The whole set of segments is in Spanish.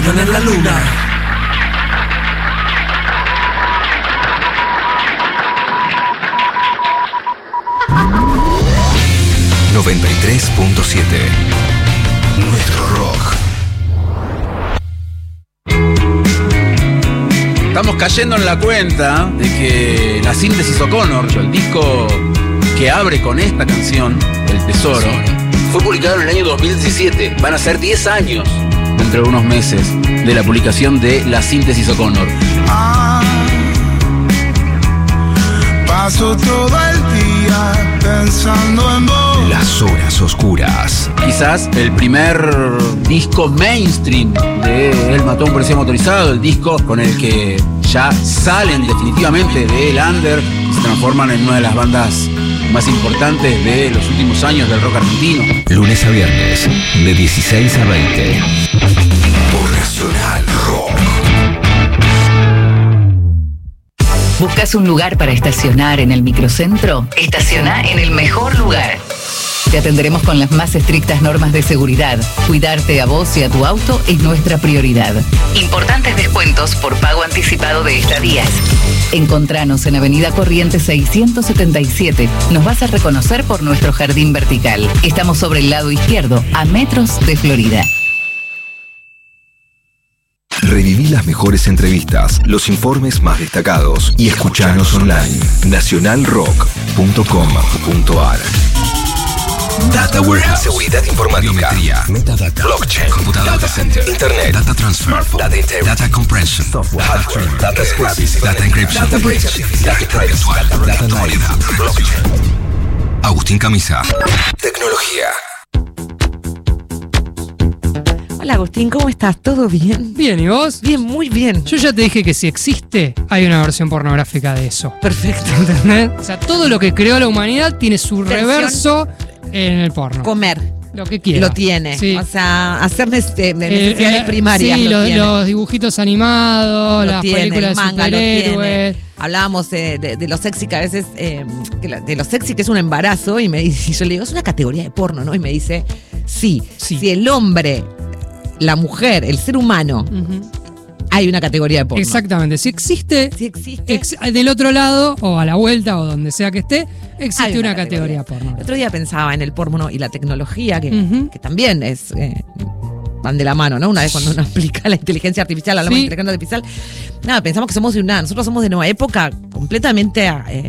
ponen en la luna. ...93.7... Nuestro rock. Estamos cayendo en la cuenta de que la síntesis O'Connor, el disco que abre con esta canción, El Tesoro, fue publicado en el año 2017. Van a ser 10 años, dentro de unos meses, de la publicación de la síntesis O'Connor. Paso todo el día pensando en vos. Las horas oscuras. Quizás el primer disco mainstream de Él mató a un policía motorizado, el disco con el que ya salen definitivamente del under y se transforman en una de las bandas más importantes de los últimos años del rock argentino. Lunes a viernes, de 16 a 20. Por Nacional Rock. ¿Buscas un lugar para estacionar en el microcentro? Estaciona en el mejor lugar. Te atenderemos con las más estrictas normas de seguridad. Cuidarte a vos y a tu auto es nuestra prioridad. Importantes descuentos por pago anticipado de estadías. Encontranos en Avenida Corrientes 677. Nos vas a reconocer por nuestro jardín vertical. Estamos sobre el lado izquierdo, a metros de Florida. Reviví las mejores entrevistas, los informes más destacados y escuchanos online. nacionalrock.com.ar. Data Warehouse, seguridad informática, biometría, metadata, blockchain, computadora, data center, internet, data transfer, data integration, data compression, software, hardware, data scripting, data encryption, data breach, data privacy, data anonymity, blockchain. Agustín Camisa. Tecnología. Hola Agustín, ¿cómo estás? ¿Todo bien? Bien, ¿y vos? Bien, muy bien. Yo ya te dije que si existe, hay una versión pornográfica de eso. Perfecto. ¿Entendés? O sea, todo lo que creó la humanidad tiene su reverso en el porno. Comer. Lo que quiera. Lo tiene. Sí. O sea, hacer necesidades primarias. Sí, lo tiene. los dibujitos animados, Lo las tiene, películas el manga de lo superhéroes. tiene. Hablábamos de lo sexy que a veces, de lo sexy que es un embarazo, y yo le digo, es una categoría de porno, ¿no? Y me dice, sí. Si el hombre, la mujer, el ser humano, hay una categoría de porno. Exactamente. Si existe, del otro lado, o a la vuelta, o donde sea que esté, existe una categoría porno. El otro día pensaba en el porno y la tecnología, que también es van de la mano, ¿no? Una vez cuando uno explica la inteligencia artificial, hablamos de inteligencia artificial, nada, pensamos que somos nosotros somos de nueva época completamente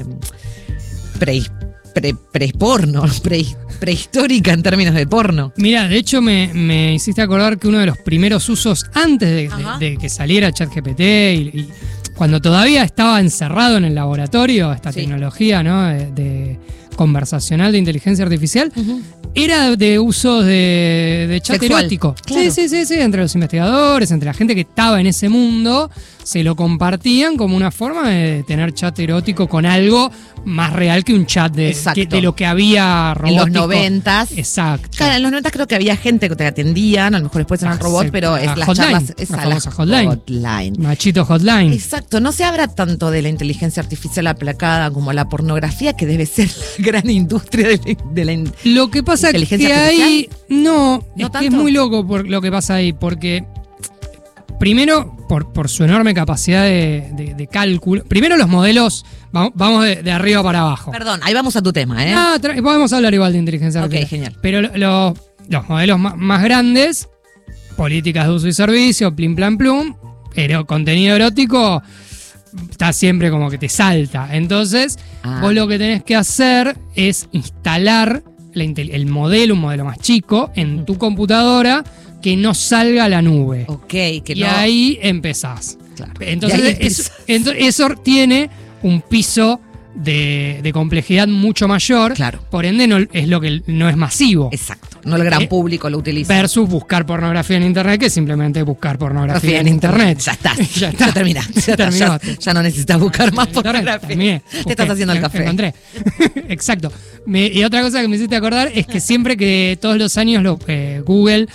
pre-porno, prehistórica en términos de porno. Mira, de hecho me hiciste acordar que uno de los primeros usos antes de que saliera ChatGPT y cuando todavía estaba encerrado en el laboratorio esta tecnología, ¿no? de conversacional de inteligencia artificial, era de usos de chat sexual. erótico. Claro. Sí, entre los investigadores, entre la gente que estaba en ese mundo, se lo compartían como una forma de tener chat erótico con algo más real que un chat de lo que había robótico. En los 90s. Exacto. Claro, en los 90s creo que había gente que te atendían, a lo mejor después eran robots, pero es las charlas, la hotline. Machito hotline. Exacto, no se habla tanto de la inteligencia artificial aplicada como la pornografía, que debe ser la gran industria de la lo que pasa es que ahí no es que es muy loco lo que pasa ahí, porque primero por su enorme capacidad de cálculo. Primero los modelos, vamos de arriba para abajo. Perdón, ahí vamos a tu tema, ¿eh? Podemos hablar igual de inteligencia artificial. Ok, genial. Pero los modelos más grandes, políticas de uso y servicio, plim plan plum, pero contenido erótico está siempre como que te salta. Entonces, vos lo que tenés que hacer es instalar un modelo más chico en tu computadora que no salga a la nube. Ahí empezás. Claro. Entonces, eso tiene un piso de complejidad mucho mayor. Claro. Por ende, es lo que no es masivo. Exacto. No el gran público lo utiliza. Versus buscar pornografía en internet, que es simplemente buscar pornografía en internet. Ya está. Ya terminaste. Ya no necesitas buscar más pornografía. Te estás haciendo el café. Encontré. Exacto. Y otra cosa que me hiciste acordar es que siempre que todos los años Google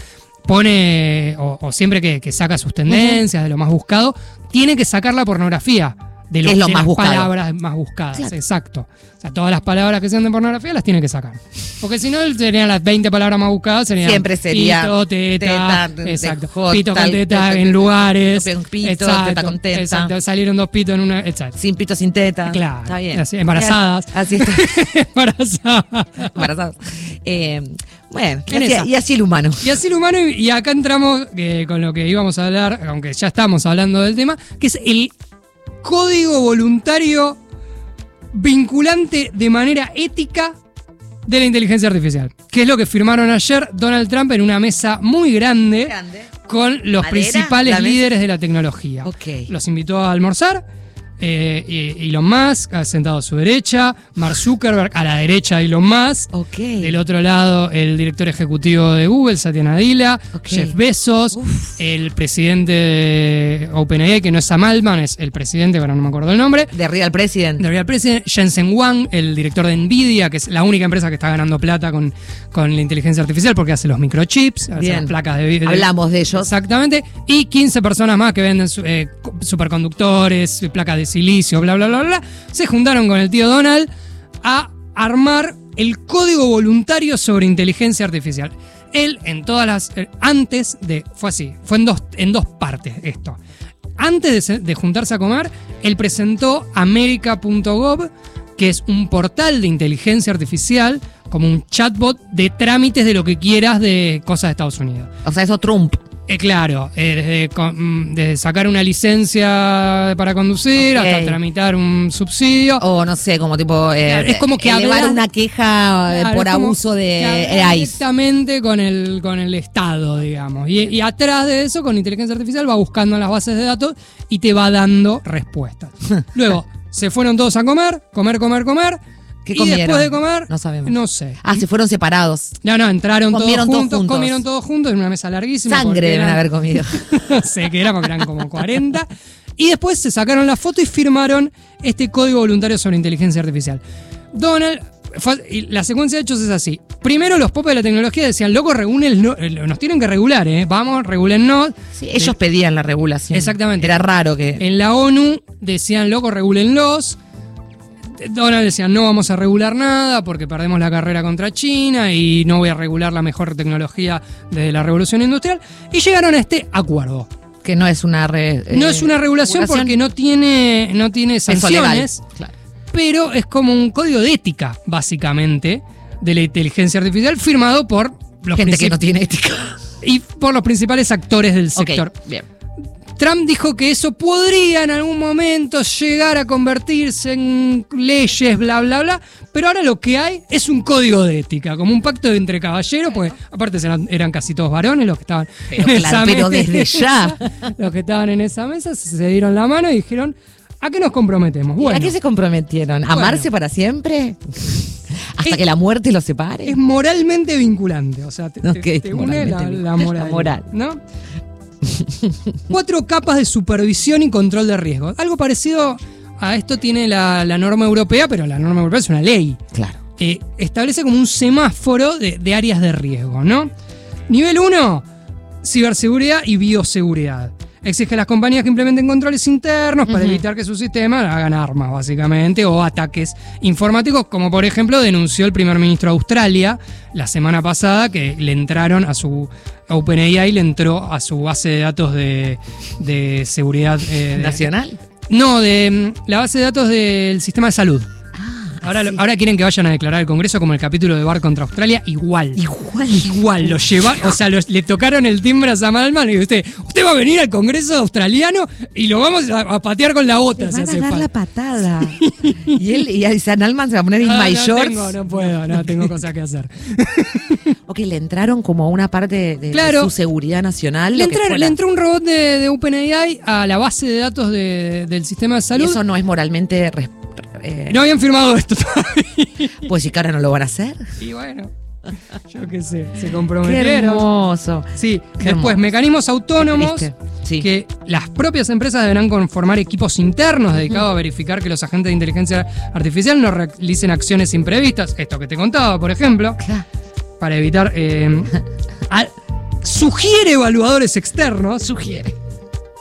pone, o siempre que saca sus tendencias de lo más buscado, tiene que sacar la pornografía de Es lo más las buscado. palabras más buscadas. Claro. Exacto. O sea, todas las palabras que sean de pornografía las tiene que sacar. Porque si no, serían las 20 palabras más buscadas. Serían Siempre sería pito, teta. teta, Exacto. J, Pito con teta en lugares. Pito, exacto, teta con teta. Exacto. Salieron 2 pitos en una. Exacto. Sin pito, sin teta. Claro. Está bien. Así, embarazadas. Así está. Embarazadas. Embarazados. Bueno, En esa. y así el humano. Y así el humano, y acá entramos con lo que íbamos a hablar, aunque ya estamos hablando del tema, que es el código voluntario vinculante de manera ética de la inteligencia artificial. Que es lo que firmaron ayer Donald Trump en una mesa muy grande con los ¿Madera? principales ¿La mesa? líderes de la tecnología. Ok. Los invitó a almorzar. Elon Musk sentado a su derecha, Mark Zuckerberg a la derecha de Elon Musk, Ok. del otro lado el director ejecutivo de Google, Satya Nadella, Ok. Jeff Bezos, el presidente de OpenAI, que no es Sam Altman, es el presidente, pero no me acuerdo el nombre, De Real President. de Real President, Jensen Huang, el director de Nvidia, que es la única empresa que está ganando plata con la inteligencia artificial porque hace los microchips, hace Bien. las placas de video. Hablamos de ellos. Exactamente. Y 15 personas más que venden superconductores, placas de silicio, bla, bla, bla, bla. Se juntaron con el tío Donald a armar el código voluntario sobre inteligencia artificial. Él, en todas las. Fue así. Fue en dos partes esto. Antes de juntarse a comer, él presentó America.gov, que es un portal de inteligencia artificial, como un chatbot de trámites de lo que quieras de cosas de Estados Unidos. O sea, eso Trump. Claro, desde sacar una licencia para conducir Ok. hasta tramitar un subsidio. O no sé, como tipo. Claro, es como que elevar hablas- una queja Claro, por es como abuso que de hablas AI. directamente con el Estado, digamos. Y atrás de eso, con inteligencia artificial, va buscando en las bases de datos y te va dando respuestas. Luego, se fueron todos a comer. ¿Qué y comieron? después de comer, No sabemos. no sé. Ah, se fueron separados. No, entraron Comieron todos todos juntos. comieron todos juntos en una mesa larguísima. Sangre porque deben eran- haber comido. No sé qué era, porque eran como 40. Y después se sacaron la foto y firmaron este código voluntario sobre inteligencia artificial. Donald, y la secuencia de hechos es así. Primero los popes de la tecnología decían, loco, nos tienen que regular, vamos, regulennos. Sí, ellos pedían la regulación. Exactamente. Era raro que. En la ONU decían, loco, regulenlos. Donald decía, no vamos a regular nada porque perdemos la carrera contra China y no voy a regular la mejor tecnología desde la revolución industrial. Y llegaron a este acuerdo. Que no es una No es una regulación porque no tiene peso legal. sanciones, Claro. pero es como un código de ética, básicamente, de la inteligencia artificial firmado por los Gente que princip- no tiene ética. y por los principales actores del sector. Ok, bien. Trump dijo que eso podría en algún momento llegar a convertirse en leyes, bla, bla, bla, pero ahora lo que hay es un código de ética, como un pacto entre caballeros, porque aparte eran casi todos varones los que estaban Pero en claro, esa pero mesa. desde ya. Los que estaban en esa mesa se dieron la mano y dijeron, ¿a qué nos comprometemos? ¿Y Bueno, ¿A qué se comprometieron? ¿A ¿Amarse para siempre? ¿Hasta Es- que la muerte los separe? es moralmente vinculante, o sea, te Ok, une la moralmente moral, la moral. ¿no? 4 capas de supervisión y control de riesgo. Algo parecido a esto tiene la norma europea, pero la norma europea es una ley. Claro. Establece como un semáforo de áreas de riesgo, ¿no? Nivel 1, ciberseguridad y bioseguridad. Exige a las compañías que implementen controles internos para evitar que sus sistemas hagan armas, básicamente, o ataques informáticos, como por ejemplo denunció el primer ministro de Australia la semana pasada, que le entraron a OpenAI le entró a su base de datos de seguridad ¿Nacional? No, de la base de datos del sistema de salud. Ahora quieren que vayan a declarar al Congreso como el capítulo de Barr contra Australia, igual. Igual, lo llevaron, o sea, le tocaron el timbre a Sam Altman y usted va a venir al Congreso australiano y lo vamos a patear con la bota. Te si van hace a dar falta. la patada. Y San Alman se va a poner in my shorts. No puedo, tengo cosas que hacer. Ok, le entraron como a una parte de Claro. su seguridad nacional. Le lo que fuera. entró un robot de OpenAI a la base de datos del sistema de Y salud. eso no es moralmente. No habían firmado esto todavía. Pues si que ahora no lo van a hacer. Y bueno, yo qué sé, se Qué comprometieron. hermoso. Sí, Qué después hermoso. mecanismos autónomos Qué triste. Sí. que las propias empresas deberán conformar equipos internos dedicados a verificar que los agentes de inteligencia artificial no realicen acciones imprevistas. Esto que te contaba, por ejemplo, Claro. para evitar... sugiere evaluadores externos Sugiere.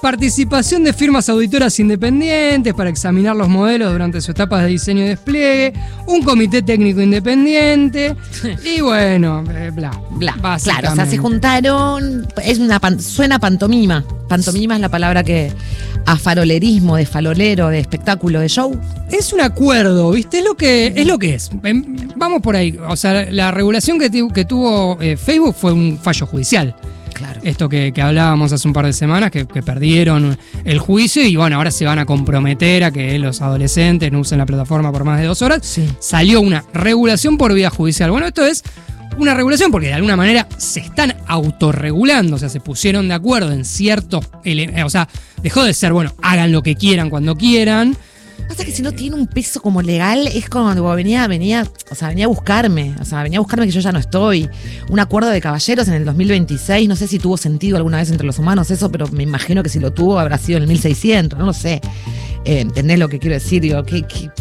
participación de firmas auditoras independientes para examinar los modelos durante su etapa de diseño y despliegue, un comité técnico independiente y bueno, bla. Claro, o sea, se juntaron, suena pantomima. Pantomima es la palabra que a farolerismo, de farolero, de espectáculo, de show. Es un acuerdo, ¿viste? Es lo que es. Vamos por ahí. O sea, la regulación que tuvo Facebook fue un fallo judicial. Claro. Esto que hablábamos hace un par de semanas, que perdieron el juicio y bueno, ahora se van a comprometer a que los adolescentes no usen la plataforma por más de 2 horas. Sí. Salió una regulación por vía judicial. Bueno, esto es una regulación porque de alguna manera se están autorregulando, o sea, se pusieron de acuerdo en ciertos... O sea, dejó de ser, bueno, hagan lo que quieran cuando quieran. Pasa que si no tiene un peso como legal, es como venía a buscarme. O sea, venía a buscarme que yo ya no estoy. Un acuerdo de caballeros en el 2026, no sé si tuvo sentido alguna vez entre los humanos eso, pero me imagino que si lo tuvo habrá sido en el 1600, no lo sé. ¿Entendés lo que quiero decir? Digo, ¿qué?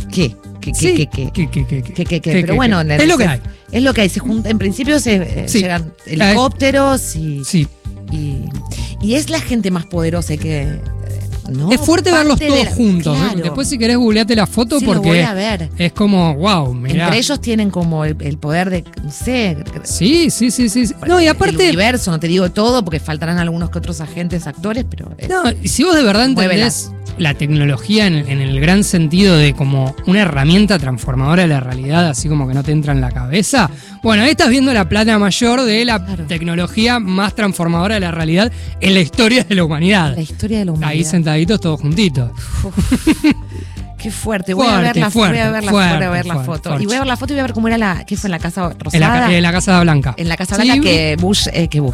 Pero bueno, es lo que hay. Es lo que hay. Se junta, en principio llegan helicópteros y es la gente más poderosa que... No, es fuerte verlos todos juntos. Claro. Después, si querés, googleate la foto porque voy a ver. Es como, wow, mirá. Entre ellos tienen como el poder de, no sé. Sí. No, y aparte. El universo, no te digo todo porque faltarán algunos que otros agentes, actores, pero. No, y si vos de verdad entendés la tecnología en el gran sentido de como una herramienta transformadora de la realidad, así como que no te entra en la cabeza. Bueno, ahí estás viendo la plana mayor de la tecnología más transformadora de la realidad en la historia de la humanidad. La historia de la humanidad. Ahí sentaditos todos juntitos. Qué fuerte. Voy a ver la foto. Y voy a ver la foto y voy a ver cómo era ¿qué fue en la Casa Rosada? En la Casa Blanca. En la Casa Blanca que Bush.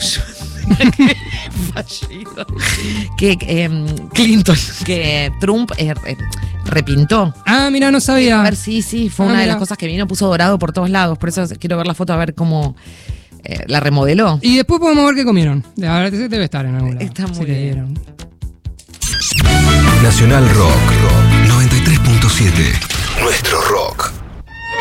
que Clinton, que Trump repintó. Ah, mira, no sabía. A ver, sí, fue una de las cosas que vino, puso dorado por todos lados. Por eso quiero ver la foto a ver cómo la remodeló. Y después podemos ver qué comieron. A ver, debe estar en algún lado. Está muy bien. Nacional Rock 93.7. Nuestro